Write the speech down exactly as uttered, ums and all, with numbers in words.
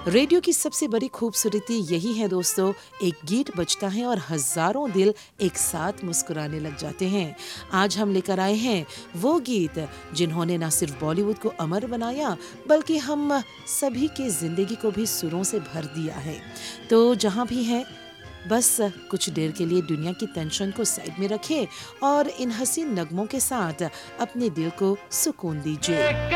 Radio की सबसे बड़ी खूबसूरती यही है दोस्तों, एक गीत बजता है और हजारों दिल एक साथ मुस्कुराने लग जाते हैं। आज हम लेकर आए हैं वो गीत जिन्होंने न सिर्फ बॉलीवुड को अमर बनाया, बल्कि हम सभी के जिंदगी को भी सुरों से भर दिया है। तो जहां भी हैं, बस कुछ देर के लिए दुनिया की टेंशन को साइड में रखें और इन हसीन नगमों के साथ अपने दिल को सुकून दीजिए।